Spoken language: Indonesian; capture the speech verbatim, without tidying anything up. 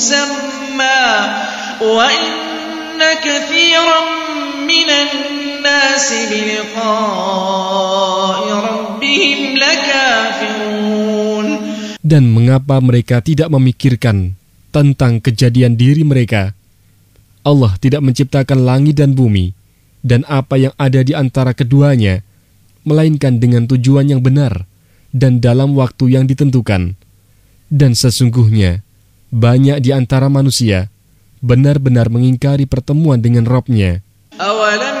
مسمى وإن كثيرا من الناس بلقاء ربهم لكافرون. Dan mengapa mereka tidak memikirkan tentang kejadian diri mereka? Allah tidak menciptakan langit dan bumi dan apa yang ada di antara keduanya, melainkan dengan tujuan yang benar dan dalam waktu yang ditentukan. Dan sesungguhnya, banyak di antara manusia benar-benar mengingkari pertemuan dengan Rabb-Nya.